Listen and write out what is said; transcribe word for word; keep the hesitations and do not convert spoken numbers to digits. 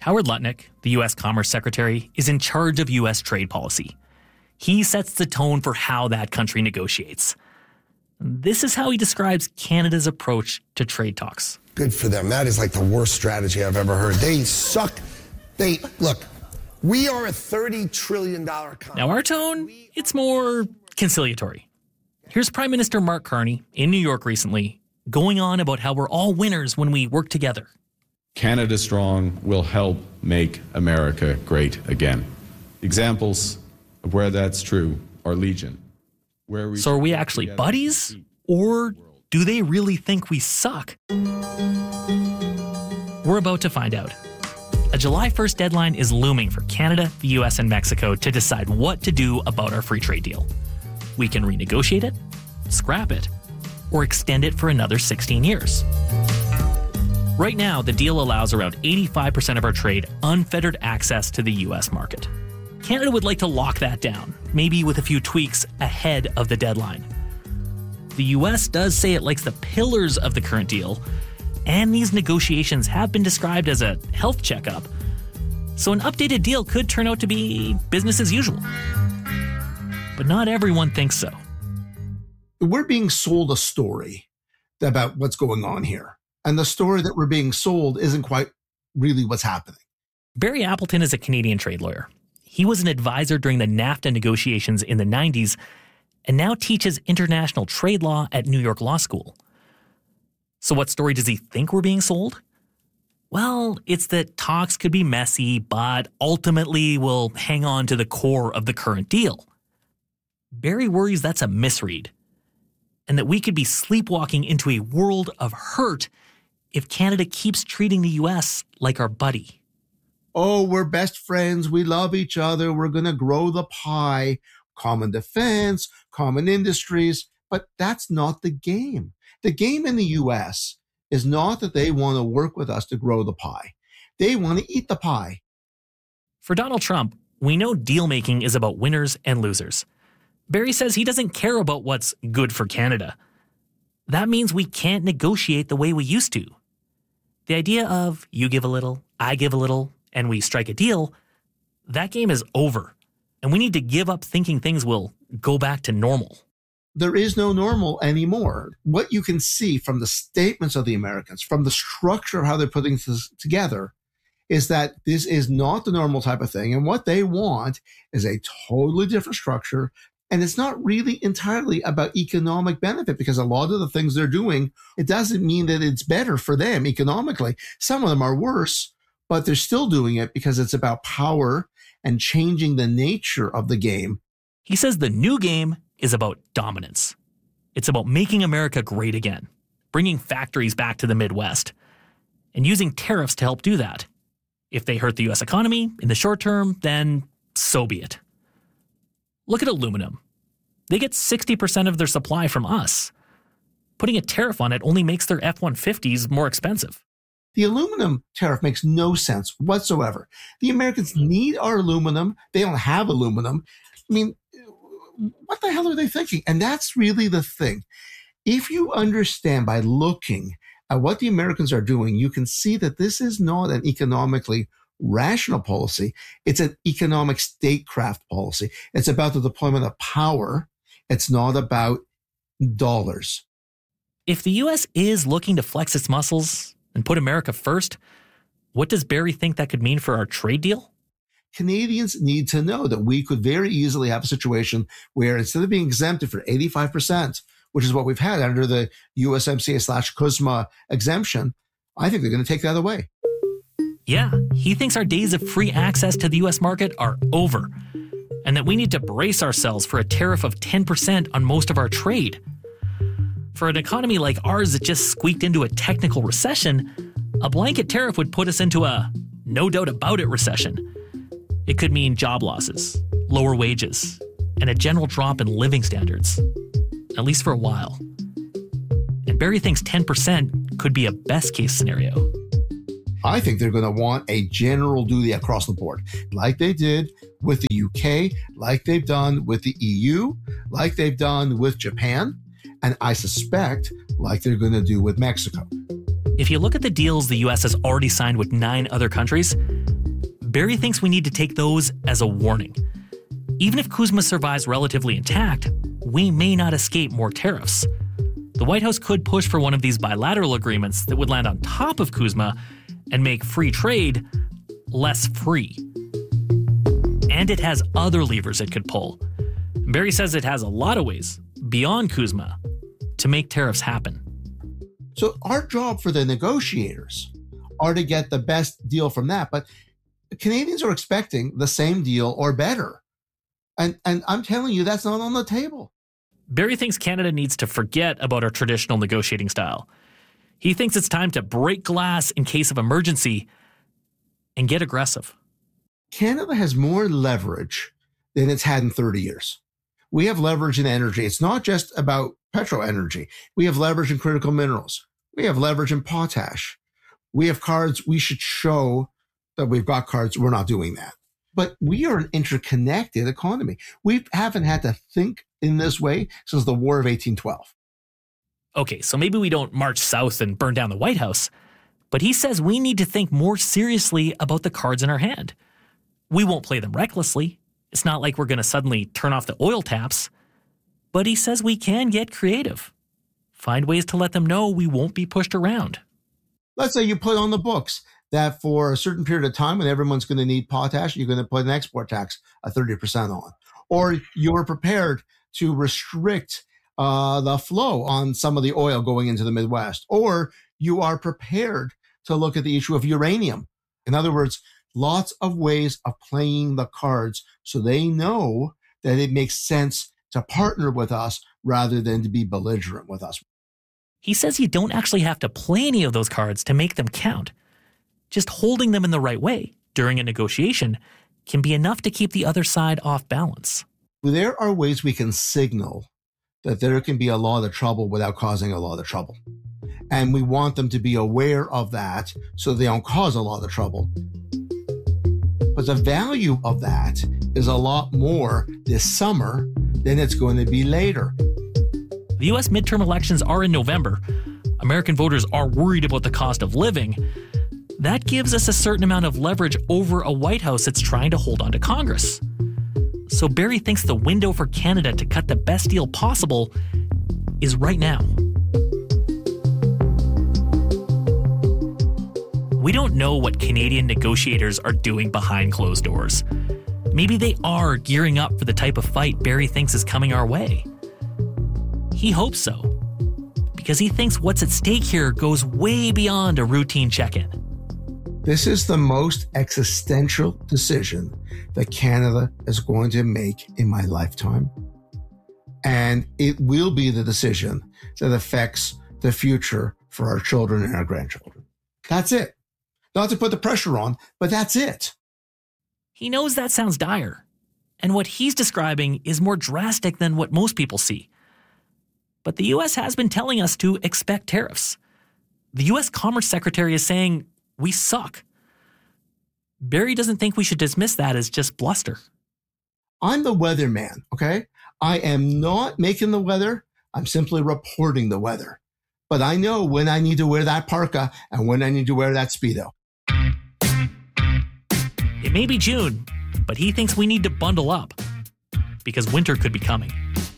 Howard Lutnick, the U S Commerce Secretary, is in charge of U S trade policy. He sets the tone for how that country negotiates. This is how he describes Canada's approach to trade talks. Good for them. That is like the worst strategy I've ever heard. They suck. They, look, we are a thirty trillion dollars company. Now our tone, it's more conciliatory. Here's Prime Minister Mark Carney in New York recently, going on about how we're all winners when we work together. Canada Strong will help make America great again. Examples of where that's true are legion. Where we so are we actually buddies? Or do they really think we suck? We're about to find out. A July first deadline is looming for Canada, the U S, and Mexico to decide what to do about our free trade deal. We can renegotiate it, scrap it, or extend it for another sixteen years. Right now, the deal allows around eighty-five percent of our trade unfettered access to the U S market. Canada would like to lock that down, maybe with a few tweaks ahead of the deadline. The U S does say it likes the pillars of the current deal, and these negotiations have been described as a health checkup. So an updated deal could turn out to be business as usual. But not everyone thinks so. We're being sold a story about what's going on here. And the story that we're being sold isn't quite really what's happening. Barry Appleton is a Canadian trade lawyer. He was an advisor during the NAFTA negotiations in the nineties and now teaches international trade law at New York Law School. So what story does he think we're being sold? Well, it's that talks could be messy, but ultimately will hang on to the core of the current deal. Barry worries that's a misread, and that we could be sleepwalking into a world of hurt if Canada keeps treating the U S like our buddy. Oh, we're best friends. We love each other. We're going to grow the pie. Common defense, common industries. But that's not the game. The game in the U S is not that they want to work with us to grow the pie. They want to eat the pie. For Donald Trump, we know deal-making is about winners and losers. Barry says he doesn't care about what's good for Canada. That means we can't negotiate the way we used to. The idea of you give a little, I give a little, and we strike a deal, that game is over. And we need to give up thinking things will go back to normal. There is no normal anymore. What you can see from the statements of the Americans, from the structure of how they're putting this together, is that this is not the normal type of thing. And what they want is a totally different structure. And it's not really entirely about economic benefit, because a lot of the things they're doing, it doesn't mean that it's better for them economically. Some of them are worse, but they're still doing it because it's about power and changing the nature of the game. He says the new game is about dominance. It's about making America great again, bringing factories back to the Midwest, and using tariffs to help do that. If they hurt the U S economy in the short term, then so be it. Look at aluminum. They get sixty percent of their supply from us. Putting a tariff on it only makes their F one fifties more expensive. The aluminum tariff makes no sense whatsoever. The Americans need our aluminum. They don't have aluminum. I mean, what the hell are they thinking? And that's really the thing. If you understand by looking at what the Americans are doing, you can see that this is not an economically rational policy. It's an economic statecraft policy. It's about the deployment of power. It's not about dollars. If the U S is looking to flex its muscles and put America first, what does Barry think that could mean for our trade deal? Canadians need to know that we could very easily have a situation where instead of being exempted for eighty-five percent, which is what we've had under the U S M C A slash CUSMA exemption, I think they're going to take that away. Yeah, he thinks our days of free access to the U S market are over, and that we need to brace ourselves for a tariff of ten percent on most of our trade. For an economy like ours that just squeaked into a technical recession, a blanket tariff would put us into a no doubt about it recession. It could mean job losses, lower wages, and a general drop in living standards, at least for a while. And Barry thinks ten percent could be a best case scenario. I think they're going to want a general duty across the board, like they did with the U K, like they've done with the E U, like they've done with Japan, and I suspect like they're going to do with Mexico. If you look at the deals the U S has already signed with nine other countries, Barry thinks we need to take those as a warning. Even if CUSMA survives relatively intact, we may not escape more tariffs. The White House could push for one of these bilateral agreements that would land on top of CUSMA and make free trade less free. And it has other levers it could pull. Barry says it has a lot of ways, beyond CUSMA, to make tariffs happen. So our job for the negotiators are to get the best deal from that. But Canadians are expecting the same deal or better. And, and I'm telling you, that's not on the table. Barry thinks Canada needs to forget about our traditional negotiating style. He thinks it's time to break glass in case of emergency and get aggressive. Canada has more leverage than it's had in thirty years. We have leverage in energy. It's not just about petro energy. We have leverage in critical minerals. We have leverage in potash. We have cards. We should show that we've got cards. We're not doing that. But we are an interconnected economy. We haven't had to think in this way since the War of eighteen twelve. Okay, so maybe we don't march south and burn down the White House, but he says we need to think more seriously about the cards in our hand. We won't play them recklessly. It's not like we're going to suddenly turn off the oil taps. But he says we can get creative. Find ways to let them know we won't be pushed around. Let's say you put on the books that for a certain period of time when everyone's going to need potash, you're going to put an export tax of thirty percent on. Or you're prepared to restrict uh, the flow on some of the oil going into the Midwest. Or you are prepared to look at the issue of uranium. In other words, lots of ways of playing the cards so they know that it makes sense to partner with us rather than to be belligerent with us. He says you don't actually have to play any of those cards to make them count. Just holding them in the right way during a negotiation can be enough to keep the other side off balance. There are ways we can signal that there can be a lot of trouble without causing a lot of trouble. And we want them to be aware of that so they don't cause a lot of trouble. But the value of that is a lot more this summer than it's going to be later. The U S midterm elections are in November. American voters are worried about the cost of living. That gives us a certain amount of leverage over a White House that's trying to hold on to Congress. So Barry thinks the window for Canada to cut the best deal possible is right now. We don't know what Canadian negotiators are doing behind closed doors. Maybe they are gearing up for the type of fight Barry thinks is coming our way. He hopes so, because he thinks what's at stake here goes way beyond a routine check-in. This is the most existential decision that Canada is going to make in my lifetime. And it will be the decision that affects the future for our children and our grandchildren. That's it. Not to put the pressure on, but that's it. He knows that sounds dire, and what he's describing is more drastic than what most people see. But the U S has been telling us to expect tariffs. The U S Commerce Secretary is saying we suck. Barry doesn't think we should dismiss that as just bluster. I'm the weatherman, okay? I am not making the weather. I'm simply reporting the weather. But I know when I need to wear that parka and when I need to wear that Speedo. It may be June, but he thinks we need to bundle up because winter could be coming.